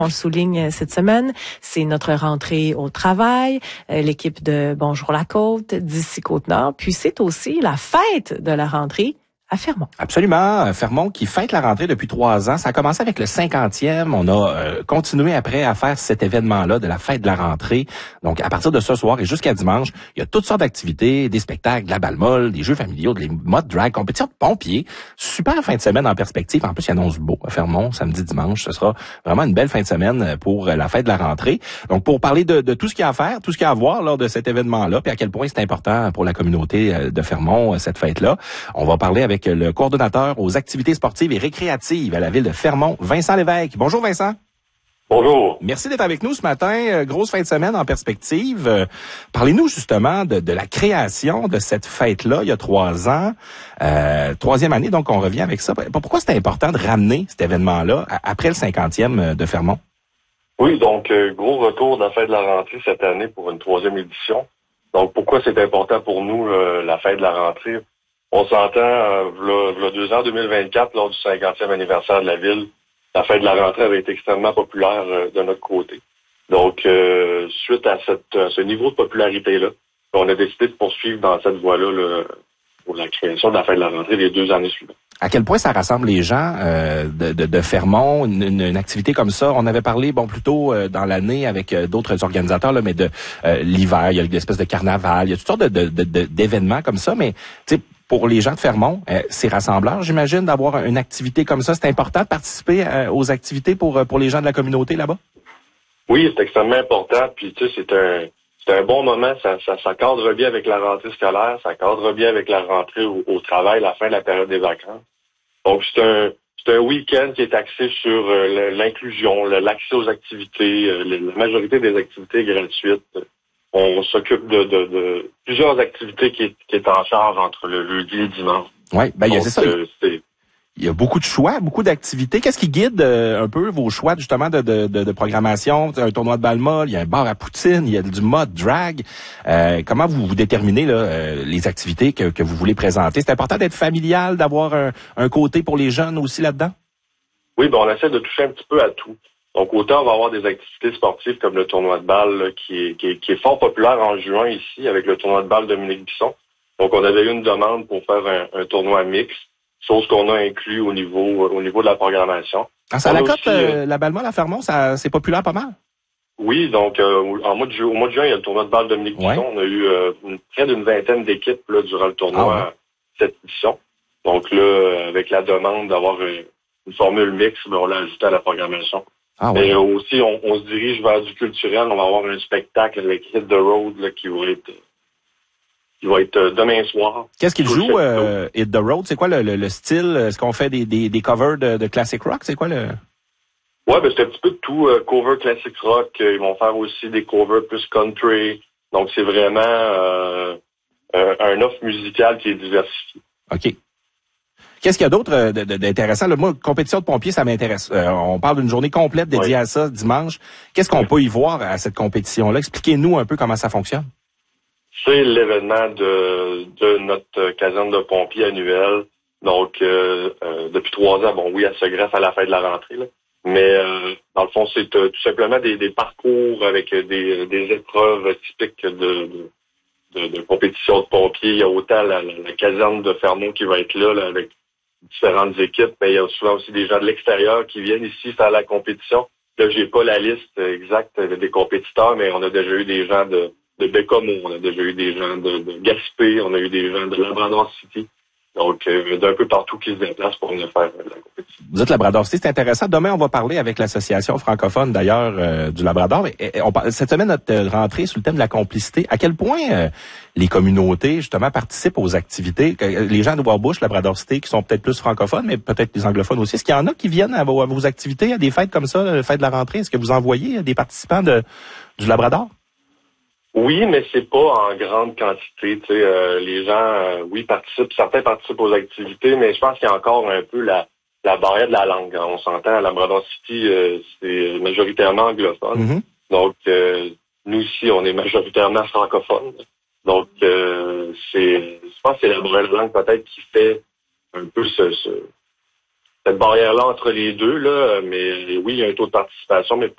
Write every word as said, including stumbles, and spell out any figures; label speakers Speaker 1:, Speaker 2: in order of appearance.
Speaker 1: On le souligne cette semaine, c'est notre rentrée au travail, euh, l'équipe de Bonjour la Côte, d'ici Côte-Nord, puis c'est aussi la fête de la rentrée à Fermont.
Speaker 2: Absolument. Fermont qui fête la rentrée depuis trois ans. Ça a commencé avec le cinquantième. On a euh, continué après à faire cet événement-là de la fête de la rentrée. Donc, à partir de ce soir et jusqu'à dimanche, il y a toutes sortes d'activités, des spectacles, de la balle molle, des jeux familiaux, des modes drag, compétition de pompiers. Super fin de semaine en perspective. En plus, il annonce beau à Fermont, samedi, dimanche. Ce sera vraiment une belle fin de semaine pour la fête de la rentrée. Donc, pour parler de, de tout ce qu'il y a à faire, tout ce qu'il y a à voir lors de cet événement-là, puis à quel point c'est important pour la communauté de Fermont, cette fête-là, on va parler avec le coordonnateur aux activités sportives et récréatives à la ville de Fermont, Vincent Lévesque. Bonjour Vincent.
Speaker 3: Bonjour.
Speaker 2: Merci d'être avec nous ce matin. Euh, grosse fin de semaine en perspective. Euh, parlez-nous justement de, de la création de cette fête-là il y a trois ans. Euh, troisième année, donc on revient avec ça. Pourquoi c'était important de ramener cet événement-là après le cinquantième de Fermont?
Speaker 3: Oui, donc euh, gros retour de la fête de la rentrée cette année pour une troisième édition. Donc pourquoi c'est important pour nous euh, la fête de la rentrée? On s'entend, euh, v'là, v'là deux ans, deux mille vingt-quatre, lors du cinquantième anniversaire de la ville, la fête de la rentrée avait été extrêmement populaire euh, de notre côté. Donc, euh, suite à, cette, à ce niveau de popularité-là, on a décidé de poursuivre dans cette voie-là le, pour la création de la fête de la rentrée les deux années suivantes.
Speaker 2: À quel point ça rassemble les gens euh, de, de, de Fermont, une, une, une activité comme ça? On avait parlé, bon, plutôt euh, dans l'année avec euh, d'autres organisateurs, là, mais de euh, l'hiver, il y a une espèce de carnaval, il y a toutes sortes de, de, de, de, d'événements comme ça, mais tu sais, pour les gens de Fermont, euh, c'est rassembleur, j'imagine, d'avoir une activité comme ça. C'est important de participer euh, aux activités pour pour les gens de la communauté là-bas?
Speaker 3: Oui, c'est extrêmement important. Puis, tu sais, c'est un c'est un bon moment. Ça, ça, ça cadre bien avec la rentrée scolaire, ça cadre bien avec la rentrée au, au travail, la fin de la période des vacances. Donc, c'est un c'est un week-end qui est axé sur euh, l'inclusion, l'accès aux activités, euh, la majorité des activités gratuites. On s'occupe de, de, de plusieurs activités qui est, qui est en charge entre le jeudi et le dimanche.
Speaker 2: Oui, ben il y a c'est ça.
Speaker 3: Euh, c'est...
Speaker 2: Il y a beaucoup de choix, beaucoup d'activités. Qu'est-ce qui guide euh, un peu vos choix justement de, de, de, de programmation? Un tournoi de balle molle, il y a un bar à poutine, il y a du mode drag. Euh, comment vous, vous déterminez là, euh, les activités que, que vous voulez présenter? C'est important d'être familial, d'avoir un, un côté pour les jeunes aussi là-dedans?
Speaker 3: Oui, ben on essaie de toucher un petit peu à tout. Donc, autant on va avoir des activités sportives comme le tournoi de balle là, qui, est, qui, est, qui est fort populaire en juin ici avec le tournoi de balle Dominique Bisson. Donc, on avait eu une demande pour faire un, un tournoi mixte, chose qu'on a inclus au niveau au niveau de la programmation.
Speaker 2: Ah, ça la cote, euh, la balle molle à Fermont, ça, c'est populaire pas mal?
Speaker 3: Oui, donc euh, en mois de ju- au mois de juin, il y a le tournoi de balle Dominique Bisson. Ouais. On a eu euh, une, près d'une vingtaine d'équipes là, durant le tournoi ah, ouais. cette édition. Donc là, avec la demande d'avoir une, une formule mixte, ben, on l'a ajouté à la programmation. Ah, ouais. Mais aussi, on, on se dirige vers du culturel. On va avoir un spectacle avec Hit the Road là, qui va être qui va être demain soir.
Speaker 2: Qu'est-ce qu'il joue, euh, Hit the Road? C'est quoi le, le, le style? Est-ce qu'on fait des, des, des covers de, de classic rock? C'est quoi le...
Speaker 3: Ouais, ben c'est un petit peu de tout. Euh, cover classic rock. Euh, ils vont faire aussi des covers plus country. Donc, c'est vraiment euh, un, un offre musicale qui est diversifié.
Speaker 2: OK. Qu'est-ce qu'il y a d'autre d'intéressant? Là, moi, compétition de pompiers, ça m'intéresse. Euh, on parle d'une journée complète dédiée oui. à ça dimanche. Qu'est-ce qu'on oui. peut y voir à cette compétition-là? Expliquez-nous un peu comment ça fonctionne.
Speaker 3: C'est l'événement de, de notre caserne de pompiers annuelle. Donc, euh, euh, depuis trois ans, bon, oui, elle se greffe à la fin de la rentrée, là. Mais euh, dans le fond, c'est euh, tout simplement des, des parcours avec des, des épreuves typiques de, de, de, de compétition de pompiers. Il y a autant la, la, la caserne de Fermont qui va être là, là avec différentes équipes, mais il y a souvent aussi des gens de l'extérieur qui viennent ici faire la compétition. Là, j'ai pas la liste exacte des compétiteurs, mais on a déjà eu des gens de, de Bécomo, on a déjà eu des gens de, de Gaspé, on a eu des gens de Labrador City. Donc, euh, d'un peu partout qui se déplacent pour venir faire euh, la compétition.
Speaker 2: Vous êtes Labrador City, c'est intéressant. Demain, on va parler avec l'association francophone, d'ailleurs, euh, du Labrador. Et, et on parle, cette semaine, notre rentrée sur le thème de la complicité. À quel point euh, les communautés, justement, participent aux activités? Les gens de Warbush, Labrador City, qui sont peut-être plus francophones, mais peut-être les anglophones aussi. Est-ce qu'il y en a qui viennent à vos, à vos activités, à des fêtes comme ça, la fête de la rentrée? Est-ce que vous envoyez des participants de, du Labrador?
Speaker 3: Oui, mais c'est pas en grande quantité. Tu sais, euh, les gens, euh, oui, participent. Certains participent aux activités, mais je pense qu'il y a encore un peu la, la barrière de la langue. On s'entend, à Labrador City, euh, c'est majoritairement anglophone. Mm-hmm. Donc, euh, nous ici, on est majoritairement francophone. Donc, euh, c'est, je pense que c'est la barrière de langue peut-être qui fait un peu ce, ce cette barrière-là entre les deux, là. Mais oui, il y a un taux de participation, mais